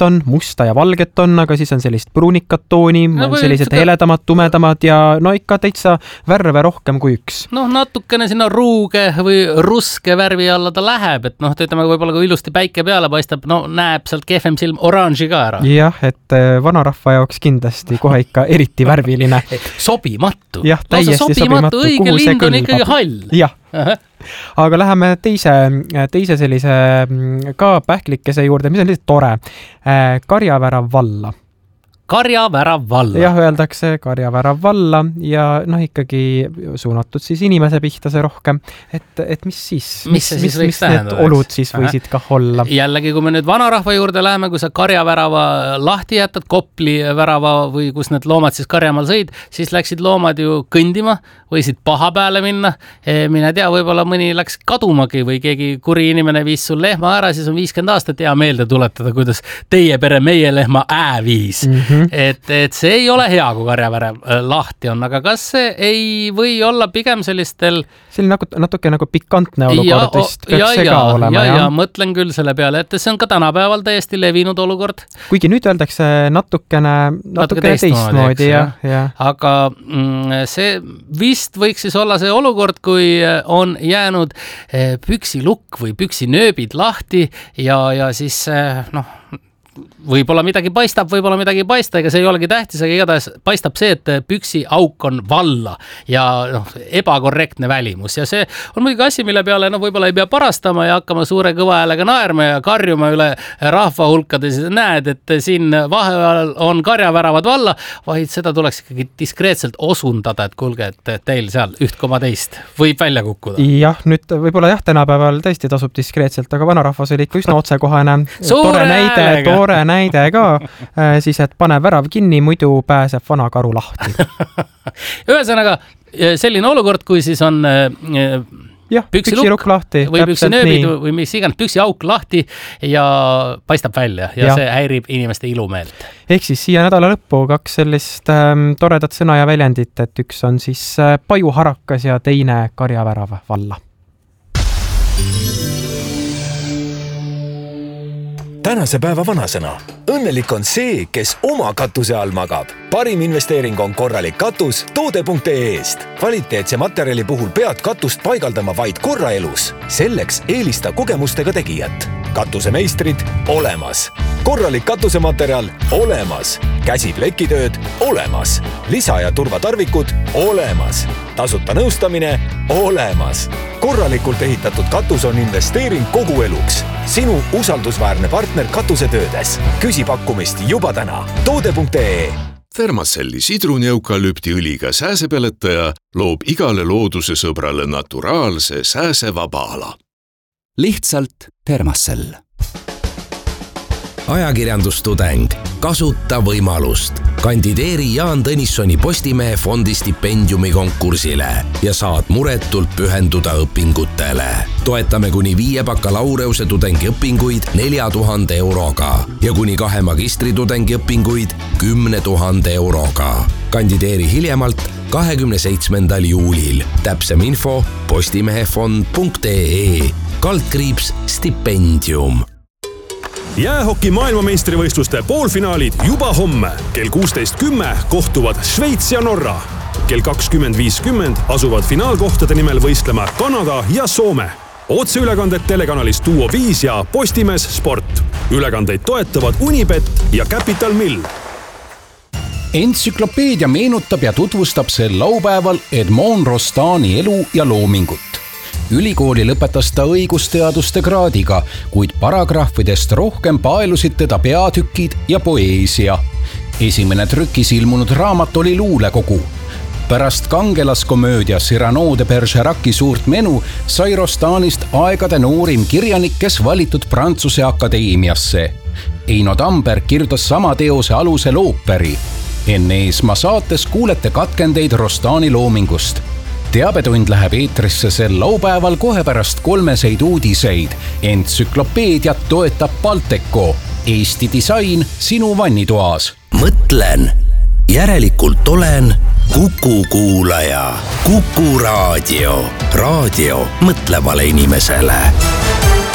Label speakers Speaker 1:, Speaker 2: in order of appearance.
Speaker 1: on, musta ja valget on, aga siis on sellist pruunikat tooni, sellised heledamad, tumedamad ja no ikka täitsa värve rohkem kui üks.
Speaker 2: Natukene sinna ruuge või ruske värvi alla ta läheb, et ütleme võib-olla kui ilusti päike peale paistab, näeb sealt kehvem silm oranži ka ära.
Speaker 1: Jah, et vanarahva jaoks kindlasti kohe ikka eriti värviline.
Speaker 2: Sobimatu.
Speaker 1: Jah, täiesti sobimatu.
Speaker 2: Õige lind on ikkagi hall.
Speaker 1: Jah. Aga läheme teise sellise ka pähklikese juurde, mis on lihtsalt tore. Karjavärav valla.
Speaker 2: Karjavärav valla.
Speaker 1: Jah, öeldakse karjavärav valla ja ikkagi suunatud siis inimese pihta see rohkem. Et mis siis? Mis need olud siis võisid kah olla?
Speaker 2: Jällegi, kui me nüüd vanarahva juurde läheme, kui sa karjavärava lahti jätad, Kopli värava või kus need loomad siis karjamaal sõid, siis läksid loomad ju kõndima, võisid paha peale minna. Mine tea, võib-olla mõni läks kadumagi või keegi kuri inimene viis sul lehma ära, siis on 50 aastat hea meelde tuletada, kuidas teie pere meie lehma viis. Et see ei ole hea, kui karjavärav lahti on, aga kas see ei või olla pigem sellistel...
Speaker 1: Selline natuke nagu pikantne olukord vist peaks see ka olema.
Speaker 2: Ja, mõtlen küll selle peale, et see on ka tänapäeval täiesti levinud olukord.
Speaker 1: Kuigi nüüd öeldakse natukene teistmoodi.
Speaker 2: Aga see vist võiks siis olla see olukord, kui on jäänud püksilukk või püksinööbid lahti ja siis võib-olla midagi paistab, võib-olla midagi ei paista, ega see ei olegi tähtis, aga igatahes paistab see, et püksi auk on valla ja ebakorrektne välimus ja see on muidugi asi, mille peale võib-olla ei pea parastama ja hakkama suure kõva häälega naerma ja karjuma üle rahva hulkades, näed, et siin vahepeal on karjaväravad valla, vaid seda tuleks ikkagi diskreetselt osundada, et kuulge, et teil seal 1,2 võib välja kukkuda.
Speaker 1: Jah, nüüd võib-olla tänapäeval tõesti tasub diskreetselt, aga vanarahvas oli ikka üsna otsekohane. Tore näide ka, siis et pane värav kinni, muidu pääseb vana karu lahti.
Speaker 2: Ühesõnaga, selline olukord, kui siis on püksilukk
Speaker 1: lahti
Speaker 2: või püksinööbid või mis iganes püksiauk lahti ja paistab välja ja see häirib inimeste ilumeelt.
Speaker 1: Ehk siis siia nädala lõppu 2 sellist toredat sõna ja väljendit, et üks on siis pajuharakas ja teine karjavärav valla.
Speaker 3: Tänase päeva vanasõna. Õnnelik on see, kes oma katuse all magab. Parim investeering on korralik katus toode.ee-st. Kvaliteetse materjali puhul pead katust paigaldama vaid korra elus. Selleks eelista kogemustega tegijat. Katusemeistrid olemas. Korralik katusematerjal olemas. Käsiplekitööd olemas. Lisa- ja turvatarvikud olemas. Tasuta nõustamine olemas. Korralikult ehitatud katus on investeering kogu eluks. Sinu usaldusväärne partner katusetöödes. Küsi pakkumist juba täna. Toode.ee.
Speaker 4: Thermacelli sidruneukalüpti õliga sääsepeletaja loob igale looduse sõbrale naturaalse sääsevaba ala.
Speaker 5: Lihtsalt Thermacell. Ajakirjandustudeng. Kasuta võimalust. Kandideeri Jaan Tõnissoni Postimehe fondi stipendiumi konkursile ja saad muretult pühenduda õpingutele. Toetame kuni 5 bakalaureuse tudengiõpinguid 4000 euroga ja kuni 2 magistritudengi õpinguid 10 000 euroga. Kandideeri hiljemalt 27. juulil. Täpsem info postimehefond.ee /stipendium.
Speaker 6: Jäähoki maailmameistrivõistluste poolfinaalid juba homme. Kell 16.10 kohtuvad Šveits ja Norra. Kell 20.50 asuvad finaalkohtade nimel võistlema Kanada ja Soome. Otseülekanded telekanalis Duo 5 ja Postimees Sport. Ülekandeid toetavad Unibet ja Capital Mill.
Speaker 7: Entsüklopeedia meenutab ja tutvustab sel laupäeval Edmond Rostani elu ja loomingut. Ülikooli lõpetas ta õigusteaduste kraadiga, kuid paragrahvidest rohkem paelusid teda peatükid ja poeesia. Esimene trükis ilmunud raamat oli luulekogu. Pärast kangelaskomöödia Cyrano de Bergerac'i suurt menu sai Rostanist aegade noorim kirjanik, kes valitud Prantsuse akadeemiasse. Eino Tamberg kirjutas sama teose alusel ooperi. Enne Eesmaa saates kuulete katkendeid Rostani loomingust. Teabetund läheb eetrisse sel laupäeval kohe pärast 3 uudiseid. Entsüklopeediat toetab Balteco. Eesti disain sinu vannitoas.
Speaker 5: Mõtlen, järelikult olen Kuku kuulaja. Kuku raadio. Raadio mõtlevale inimesele.